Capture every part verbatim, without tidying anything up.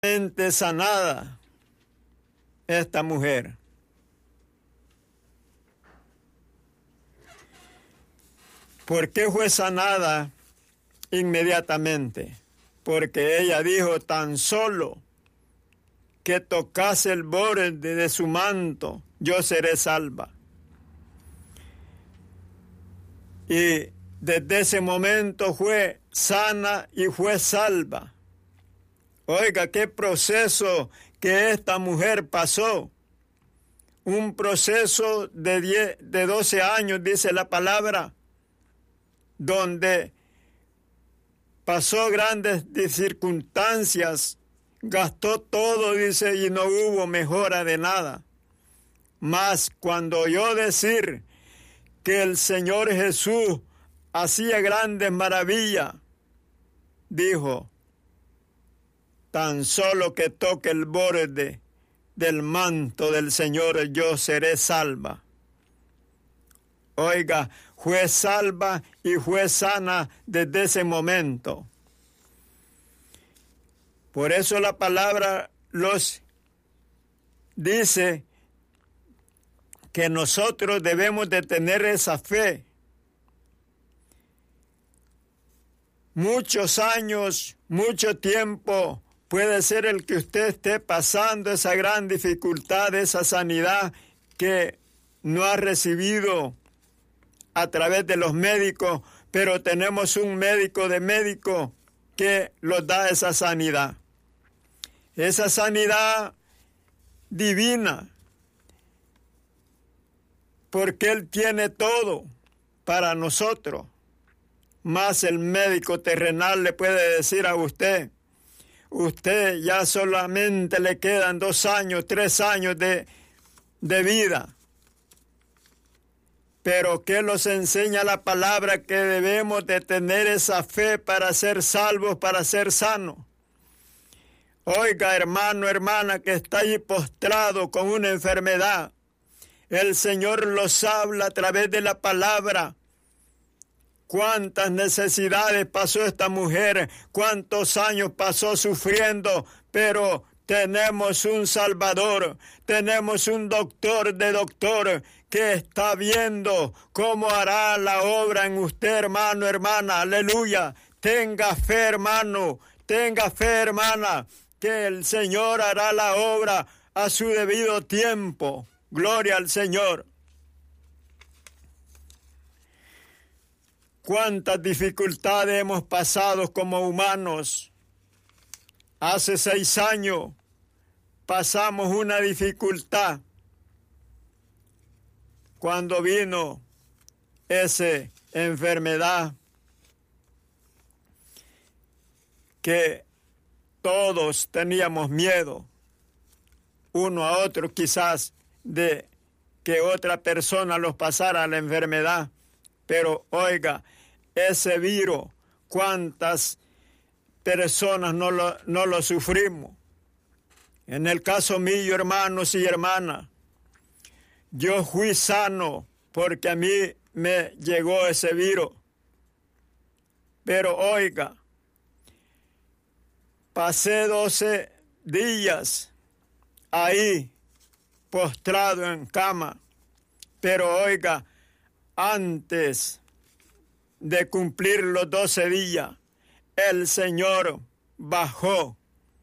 sanada esta mujer. ¿Por qué fue sanada inmediatamente? Porque ella dijo: tan solo que tocase el borde de su manto, yo seré salva. Y desde ese momento fue sana y fue salva. Oiga, qué proceso que esta mujer pasó. Un proceso de, diez, de doce años, dice la palabra, donde pasó grandes circunstancias, gastó todo, dice, y no hubo mejora de nada. Mas cuando oyó decir que el Señor Jesús hacía grandes maravillas, dijo: tan solo que toque el borde del manto del Señor, yo seré salva. Oiga, fue salva y fue sana desde ese momento. Por eso la palabra los dice que nosotros debemos de tener esa fe. Muchos años, mucho tiempo puede ser el que usted esté pasando esa gran dificultad, esa sanidad que no ha recibido a través de los médicos, pero tenemos un médico de médico que nos da esa sanidad. Esa sanidad divina, porque Él tiene todo para nosotros. Más el médico terrenal le puede decir a usted: usted ya solamente le quedan dos años, tres años de, de vida. Pero ¿qué nos enseña la palabra? Que debemos de tener esa fe para ser salvos, para ser sanos. Oiga, hermano, hermana, que está ahí postrado con una enfermedad, el Señor los habla a través de la palabra. Cuántas necesidades pasó esta mujer, cuántos años pasó sufriendo, pero tenemos un Salvador, tenemos un doctor de doctor que está viendo cómo hará la obra en usted, hermano, hermana. Aleluya. Tenga fe, hermano, tenga fe, hermana, que el Señor hará la obra a su debido tiempo. Gloria al Señor. Cuántas dificultades hemos pasado como humanos. Hace seis años pasamos una dificultad cuando vino esa enfermedad que todos teníamos miedo, uno a otro quizás, de que otra persona los pasara la enfermedad. Pero oiga, ese virus, cuántas personas no lo, no lo sufrimos. En el caso mío, hermanos y hermanas, yo fui sano porque a mí me llegó ese virus. Pero oiga, pasé doce días ahí postrado en cama. Pero oiga, antes de cumplir los doce días, el Señor bajó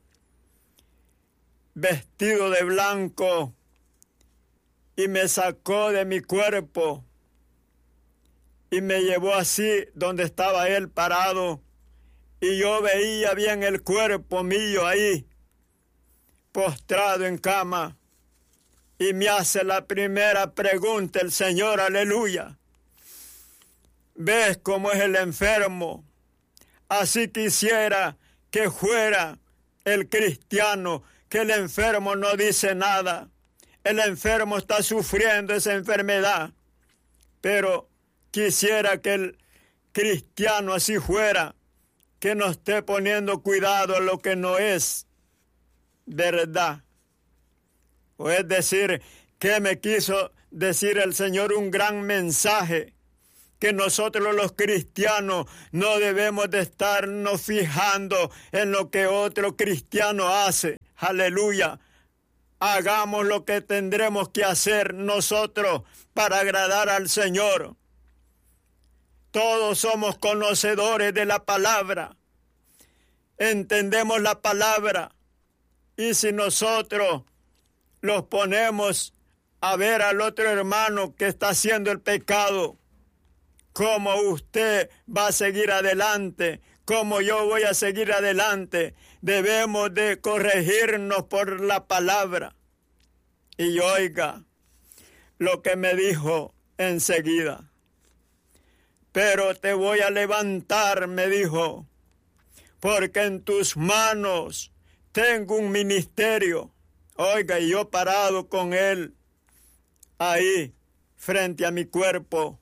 vestido de blanco y me sacó de mi cuerpo y me llevó así donde estaba Él parado, y yo veía bien el cuerpo mío ahí postrado en cama. Y me hace la primera pregunta el Señor, aleluya: ¿ves cómo es el enfermo? Así quisiera que fuera el cristiano, que el enfermo no dice nada. El enfermo está sufriendo esa enfermedad, pero quisiera que el cristiano así fuera, que no esté poniendo cuidado a lo que no es verdad. O es decir, que me quiso decir el Señor un gran mensaje, que nosotros los cristianos no debemos de estarnos fijando en lo que otro cristiano hace. Aleluya. Hagamos lo que tendremos que hacer nosotros para agradar al Señor. Todos somos conocedores de la palabra. Entendemos la palabra. Y si nosotros los ponemos a ver al otro hermano que está haciendo el pecado, cómo usted va a seguir adelante, cómo yo voy a seguir adelante, debemos de corregirnos por la palabra. Y oiga lo que me dijo enseguida. Pero te voy a levantar, me dijo, porque en tus manos tengo un ministerio. Oiga, y yo parado con él ahí frente a mi cuerpo.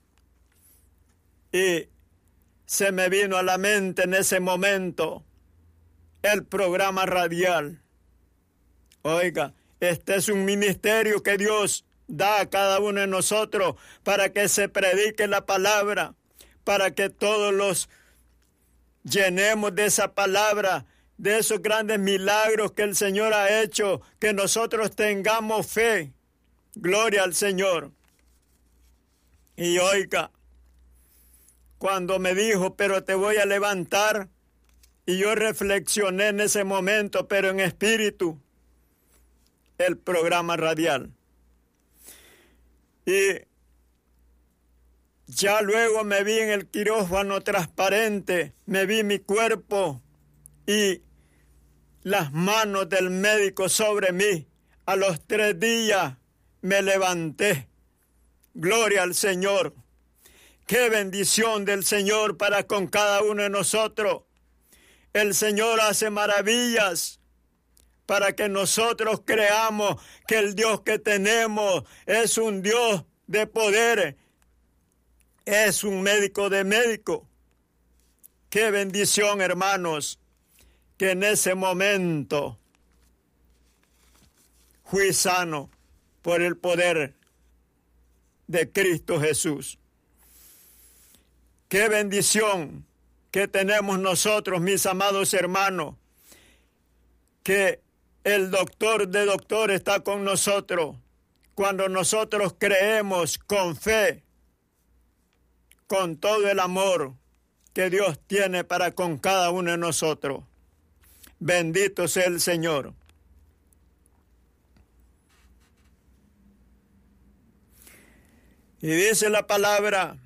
Y se me vino a la mente en ese momento el programa radial. Oiga, este es un ministerio que Dios da a cada uno de nosotros para que se predique la palabra, para que todos los llenemos de esa palabra, de esos grandes milagros que el Señor ha hecho, que nosotros tengamos fe. Gloria al Señor. Y oiga, cuando me dijo, pero te voy a levantar, y yo reflexioné en ese momento, pero en espíritu, el programa radial. Y ya luego me vi en el quirófano transparente, me vi mi cuerpo y las manos del médico sobre mí. A los tres días me levanté. Gloria al Señor. Qué bendición del Señor para con cada uno de nosotros. El Señor hace maravillas para que nosotros creamos que el Dios que tenemos es un Dios de poder, es un médico de médicos. Qué bendición, hermanos, que en ese momento fui sano por el poder de Cristo Jesús. Qué bendición que tenemos nosotros, mis amados hermanos, que el doctor de doctores está con nosotros cuando nosotros creemos con fe, con todo el amor que Dios tiene para con cada uno de nosotros. Bendito sea el Señor. Y dice la palabra,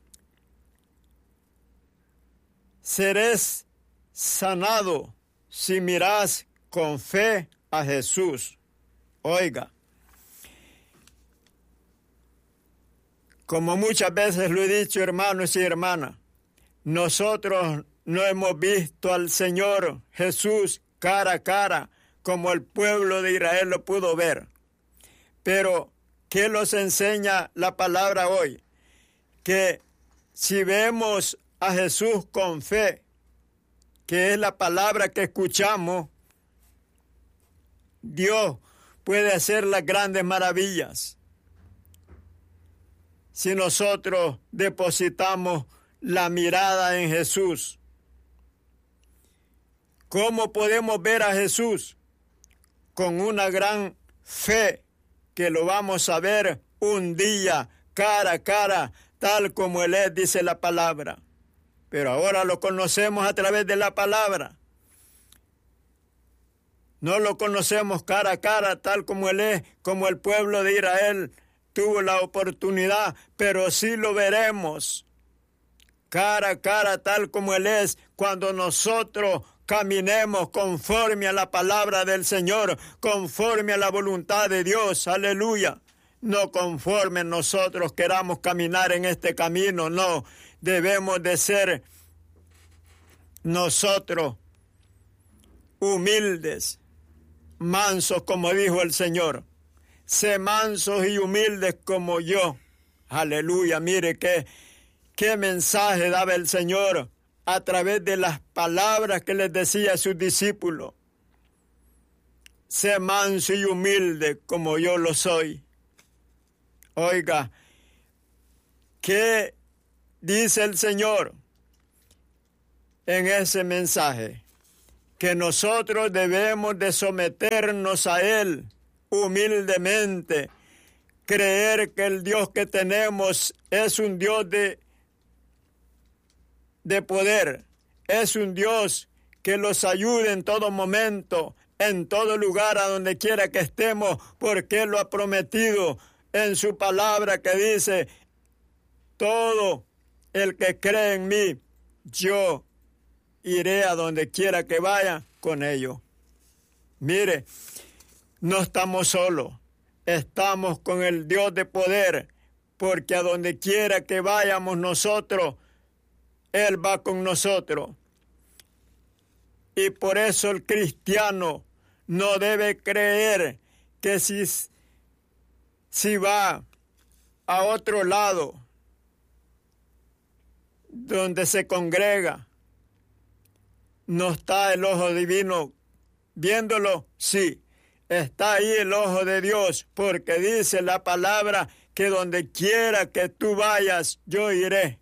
seréis sanado si mirás con fe a Jesús. Oiga, como muchas veces lo he dicho, hermanos y hermanas, nosotros no hemos visto al Señor Jesús cara a cara como el pueblo de Israel lo pudo ver. Pero, ¿qué nos enseña la palabra hoy? Que si vemos a Jesús con fe, que es la palabra que escuchamos, Dios puede hacer las grandes maravillas. Si nosotros depositamos la mirada en Jesús. ¿Cómo podemos ver a Jesús? Con una gran fe que lo vamos a ver un día cara a cara, tal como Él es, dice la palabra. Pero ahora lo conocemos a través de la palabra. No lo conocemos cara a cara, tal como Él es, como el pueblo de Israel tuvo la oportunidad, pero sí lo veremos cara a cara, tal como Él es, cuando nosotros caminemos conforme a la palabra del Señor, conforme a la voluntad de Dios. Aleluya. No conforme nosotros queramos caminar en este camino, no. Debemos de ser nosotros humildes, mansos, como dijo el Señor. Sé mansos y humildes como yo. Aleluya. Mire qué, qué mensaje daba el Señor a través de las palabras que les decía a sus discípulos. Sé manso y humilde como yo lo soy. Oiga, qué dice el Señor en ese mensaje, que nosotros debemos de someternos a Él humildemente, creer que el Dios que tenemos es un Dios de, de poder, es un Dios que los ayude en todo momento, en todo lugar, a donde quiera que estemos, porque Él lo ha prometido en su palabra que dice, todo el que cree en mí, yo iré a donde quiera que vaya con ellos. Mire, no estamos solos, estamos con el Dios de poder, porque a donde quiera que vayamos nosotros, Él va con nosotros. Y por eso el cristiano no debe creer que si, si va a otro lado, donde se congrega, no está el ojo divino viéndolo. Sí, está ahí el ojo de Dios, porque dice la palabra que donde quiera que tú vayas, yo iré.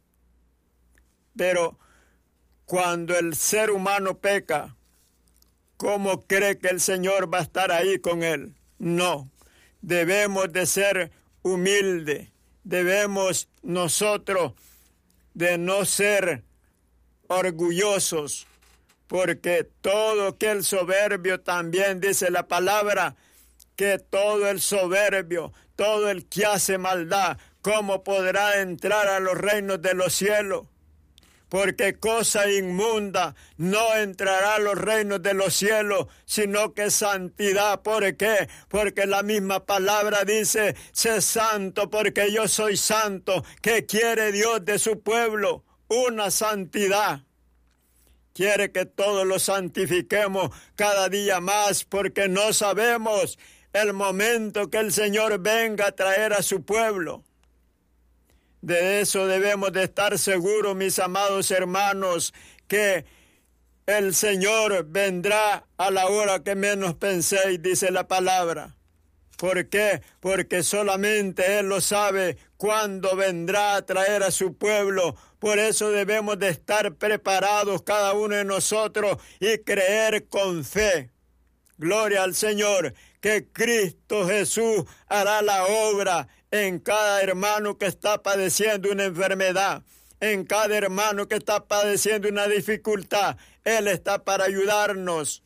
Pero cuando el ser humano peca, ¿cómo cree que el Señor va a estar ahí con él? No, debemos de ser humildes, debemos nosotros de no ser orgullosos, porque todo aquel soberbio, también dice la palabra, que todo el soberbio, todo el que hace maldad, ¿cómo podrá entrar a los reinos de los cielos? Porque cosa inmunda no entrará a los reinos de los cielos, sino que santidad. ¿Por qué? Porque la misma palabra dice, sé santo porque yo soy santo. ¿Qué quiere Dios de su pueblo? Una santidad. Quiere que todos lo santifiquemos cada día más, porque no sabemos el momento que el Señor venga a traer a su pueblo. De eso debemos de estar seguros, mis amados hermanos, que el Señor vendrá a la hora que menos penséis, dice la palabra. ¿Por qué? Porque solamente Él lo sabe cuándo vendrá a traer a su pueblo. Por eso debemos de estar preparados cada uno de nosotros y creer con fe. Gloria al Señor, que Cristo Jesús hará la obra en cada hermano que está padeciendo una enfermedad, en cada hermano que está padeciendo una dificultad. Él está para ayudarnos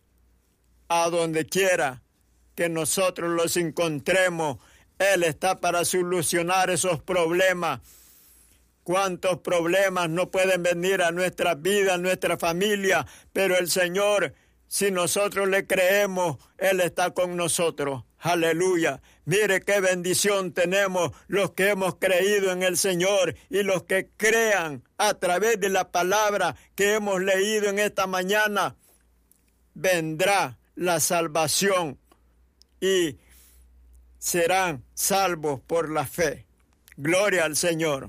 a donde quiera que nosotros los encontremos. Él está para solucionar esos problemas. ¿Cuántos problemas no pueden venir a nuestra vida, a nuestra familia? Pero el Señor, si nosotros le creemos, Él está con nosotros. Aleluya. Mire qué bendición tenemos los que hemos creído en el Señor y los que crean a través de la palabra que hemos leído en esta mañana. Vendrá la salvación y serán salvos por la fe. Gloria al Señor.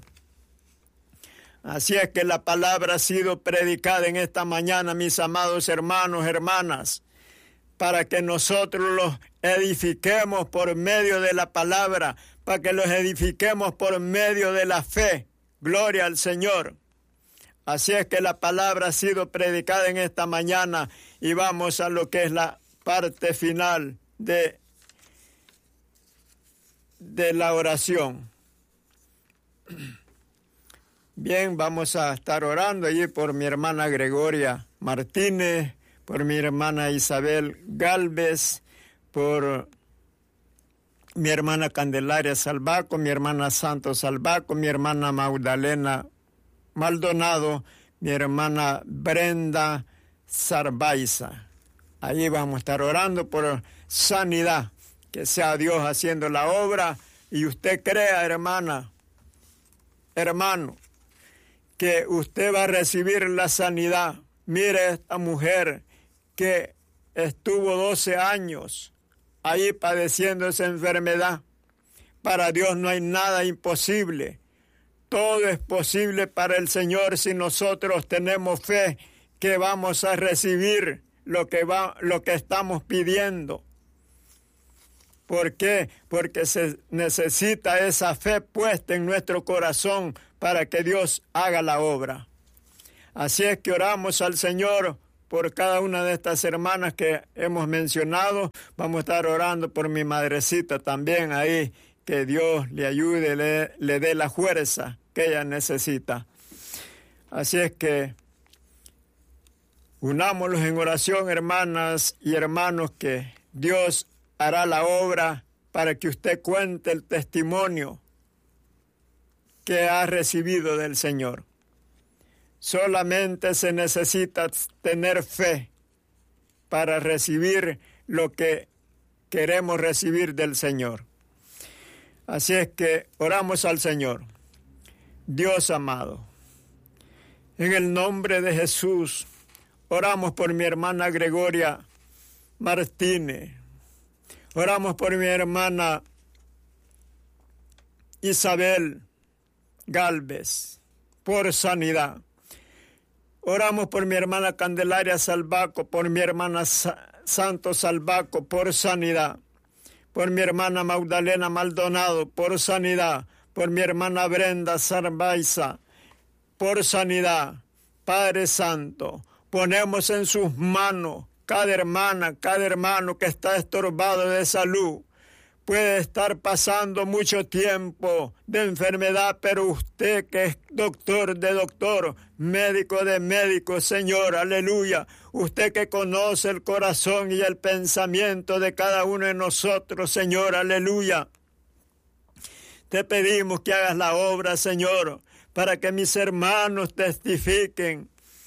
Así es que la palabra ha sido predicada en esta mañana, mis amados hermanos, hermanas, para que nosotros los edifiquemos por medio de la palabra, para que los edifiquemos por medio de la fe. Gloria al Señor. Así es que la palabra ha sido predicada en esta mañana y vamos a lo que es la parte final de, de la oración. Bien, vamos a estar orando allí por mi hermana Gregoria Martínez, por mi hermana Isabel Galvez, por mi hermana Candelaria Salvaco, mi hermana Santos Salvaco, mi hermana Magdalena Maldonado, mi hermana Brenda Sarbaiza. Allí vamos a estar orando por sanidad, que sea Dios haciendo la obra y usted crea, hermana, hermano, que usted va a recibir la sanidad. Mire esta mujer que estuvo doce años ahí padeciendo esa enfermedad. Para Dios no hay nada imposible. Todo es posible para el Señor si nosotros tenemos fe que vamos a recibir lo que, va, lo que estamos pidiendo. ¿Por qué? Porque se necesita esa fe puesta en nuestro corazón para que Dios haga la obra. Así es que oramos al Señor por cada una de estas hermanas que hemos mencionado. Vamos a estar orando por mi madrecita también ahí, que Dios le ayude, le, le dé la fuerza que ella necesita. Así es que unámonos en oración, hermanas y hermanos, que Dios hará la obra para que usted cuente el testimonio que ha recibido del Señor. Solamente se necesita tener fe para recibir lo que queremos recibir del Señor. Así es que oramos al Señor. Dios amado, en el nombre de Jesús, oramos por mi hermana Gregoria Martínez. Oramos por mi hermana Isabel Galvez, por sanidad. Oramos por mi hermana Candelaria Salvaco, por mi hermana Sa- Santos Salvaco, por sanidad. Por mi hermana Magdalena Maldonado, por sanidad. Por mi hermana Brenda Sarbaiza, por sanidad. Padre Santo, ponemos en sus manos cada hermana, cada hermano que está estorbado de salud. Puede estar pasando mucho tiempo de enfermedad, pero usted que es doctor de doctor, médico de médico, Señor, aleluya. Usted que conoce el corazón y el pensamiento de cada uno de nosotros, Señor, aleluya. Te pedimos que hagas la obra, Señor, para que mis hermanos testifiquen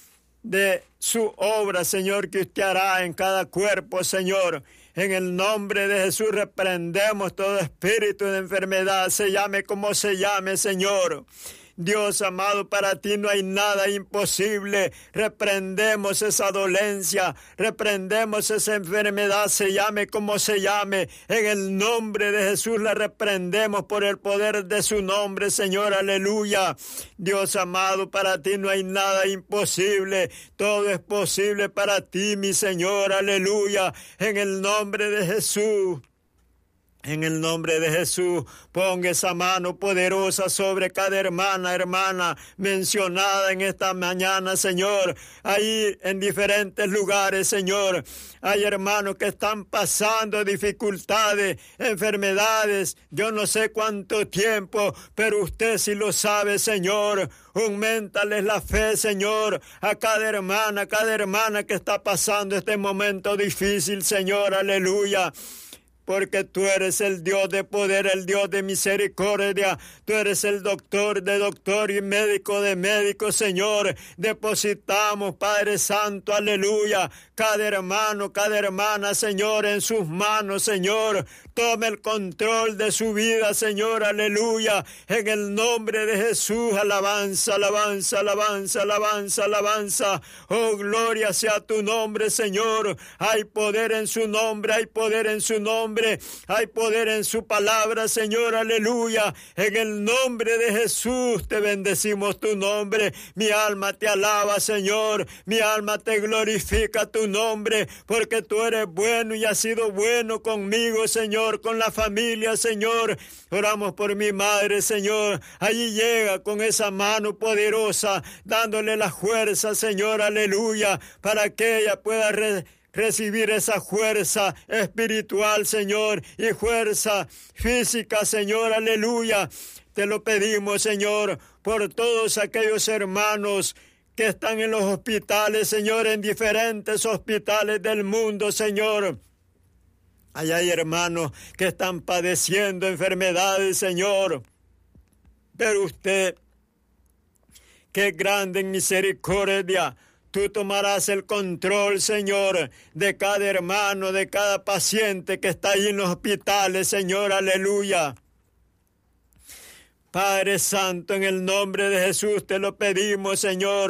de su obra, Señor, que usted hará en cada cuerpo, Señor. En el nombre de Jesús reprendemos todo espíritu de enfermedad, se llame como se llame, Señor. Dios amado, para ti no hay nada imposible. Reprendemos esa dolencia, reprendemos esa enfermedad, se llame como se llame. En el nombre de Jesús la reprendemos por el poder de su nombre, Señor, aleluya. Dios amado, para ti no hay nada imposible. Todo es posible para ti, mi Señor, aleluya. En el nombre de Jesús. En el nombre de Jesús, ponga esa mano poderosa sobre cada hermana, hermana mencionada en esta mañana, Señor. Ahí en diferentes lugares, Señor. Hay hermanos que están pasando dificultades, enfermedades. Yo no sé cuánto tiempo, pero usted sí lo sabe, Señor. Auméntales la fe, Señor, a cada hermana, a cada hermana que está pasando este momento difícil, Señor. Aleluya. Porque tú eres el Dios de poder, el Dios de misericordia. Tú eres el doctor de doctor y médico de médico, Señor. Depositamos, Padre Santo, aleluya, cada hermano, cada hermana, Señor, en sus manos, Señor. Tome el control de su vida, Señor, aleluya. En el nombre de Jesús, alabanza, alabanza, alabanza, alabanza, alabanza. Oh, gloria sea tu nombre, Señor. Hay poder en su nombre, hay poder en su nombre. Hay poder en su palabra, Señor, aleluya. En el nombre de Jesús te bendecimos tu nombre. Mi alma te alaba, Señor. Mi alma te glorifica tu nombre, porque tú eres bueno y has sido bueno conmigo, Señor, con la familia, Señor. Oramos por mi madre, Señor. Allí llega con esa mano poderosa, dándole la fuerza, Señor, aleluya, para que ella pueda re recibir esa fuerza espiritual, Señor, y fuerza física, Señor, aleluya. Te lo pedimos, Señor, por todos aquellos hermanos que están en los hospitales, Señor, en diferentes hospitales del mundo, Señor. Allá hay hermanos que están padeciendo enfermedades, Señor. Pero usted, que es grande en misericordia, tú tomarás el control, Señor, de cada hermano, de cada paciente que está ahí en los hospitales, Señor, aleluya. Padre Santo, en el nombre de Jesús te lo pedimos, Señor.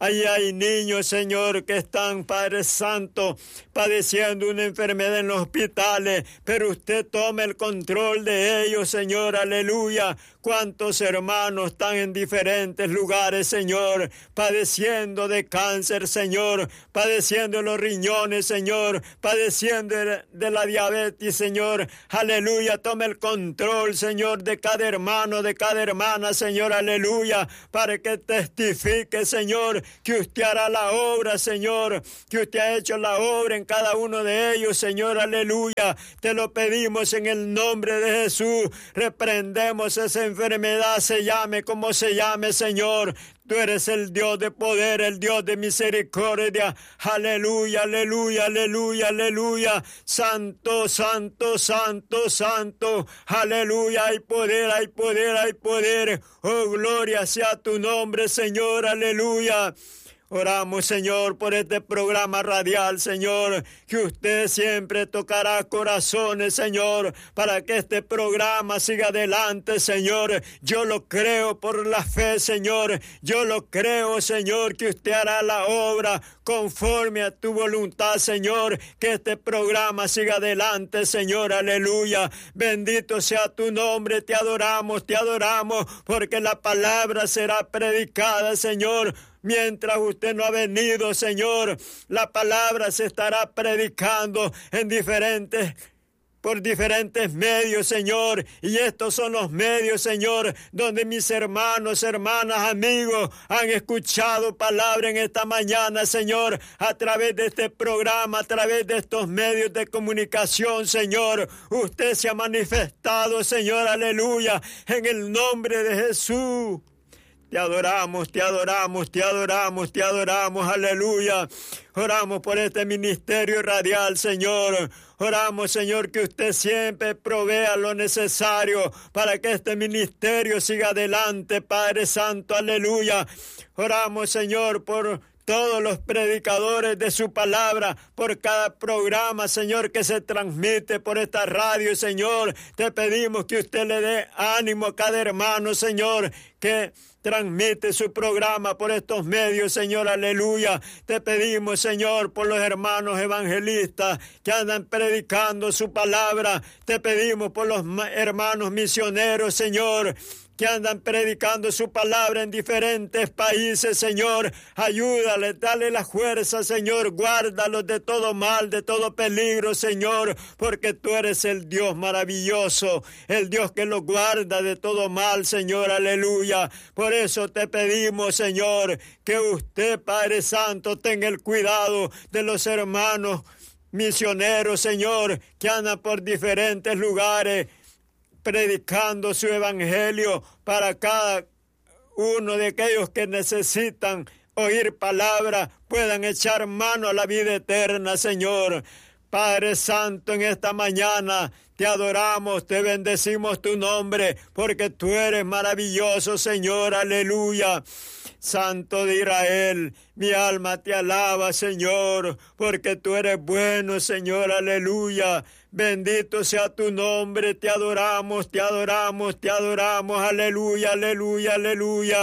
Ahí hay niños, Señor, que están, Padre Santo, padeciendo una enfermedad en los hospitales, pero usted toma el control de ellos, Señor, aleluya. Cuántos hermanos están en diferentes lugares, Señor, padeciendo de cáncer, Señor, padeciendo los riñones, Señor, padeciendo de la diabetes, Señor, aleluya. Toma el control, Señor, de cada hermano, de cada hermana, Señor, aleluya, para que testifique, Señor, que usted hará la obra, Señor, que usted ha hecho la obra en cada uno de ellos, Señor, aleluya. Te lo pedimos en el nombre de Jesús. Reprendemos esa enfermedad, se llame como se llame, Señor. Tú eres el Dios de poder, el Dios de misericordia. Aleluya, aleluya, aleluya, aleluya. Santo, santo, santo, santo. Aleluya, hay poder, hay poder, hay poder. Oh, gloria sea tu nombre, Señor, aleluya. Oramos, Señor, por este programa radial, Señor, que usted siempre tocará corazones, Señor, para que este programa siga adelante, Señor. Yo lo creo por la fe, Señor. Yo lo creo, Señor, que usted hará la obra conforme a tu voluntad, Señor. Que este programa siga adelante, Señor, aleluya. Bendito sea tu nombre, te adoramos, te adoramos, porque la palabra será predicada, Señor. Mientras usted no ha venido, Señor, la palabra se estará predicando en diferentes, por diferentes medios, Señor. Y estos son los medios, Señor, donde mis hermanos, hermanas, amigos han escuchado palabra en esta mañana, Señor, a través de este programa, a través de estos medios de comunicación, Señor. Usted se ha manifestado, Señor, aleluya, en el nombre de Jesús. Te adoramos, te adoramos, te adoramos, te adoramos, aleluya. Oramos por este ministerio radial, Señor. Oramos, Señor, que usted siempre provea lo necesario para que este ministerio siga adelante, Padre Santo, aleluya. Oramos, Señor, por todos los predicadores de su palabra, por cada programa, Señor, que se transmite por esta radio, Señor. Te pedimos que usted le dé ánimo a cada hermano, Señor, que transmite su programa por estos medios, Señor, aleluya. Te pedimos, Señor, por los hermanos evangelistas que andan predicando su palabra. Te pedimos por los hermanos misioneros, Señor, que andan predicando su palabra en diferentes países, Señor. Ayúdale, dale la fuerza, Señor. Guárdalos de todo mal, de todo peligro, Señor, porque tú eres el Dios maravilloso, el Dios que los guarda de todo mal, Señor, aleluya. Por eso te pedimos, Señor, que usted, Padre Santo, tenga el cuidado de los hermanos misioneros, Señor, que andan por diferentes lugares predicando su evangelio para cada uno de aquellos que necesitan oír palabra, puedan echar mano a la vida eterna, Señor. Padre Santo, en esta mañana te adoramos, te bendecimos tu nombre, porque tú eres maravilloso, Señor, aleluya. Santo de Israel, mi alma te alaba, Señor, porque tú eres bueno, Señor, aleluya. Bendito sea tu nombre, te adoramos, te adoramos, te adoramos, aleluya, aleluya, aleluya.